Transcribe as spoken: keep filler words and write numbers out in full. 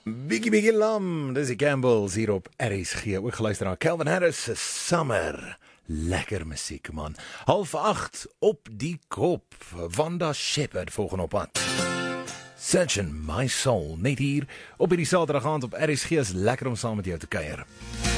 Biggie Biggie Lam, dis die Campbells hier op R S G. Ook geluister na Calvin Harris se Summer. Lekker musiek man. Half acht op die kop. Wanda Shepherd volgende op pad. Searching My Soul, net hier op hierdie Saterdag aand op R S G. Is lekker om saam met jou te kuier.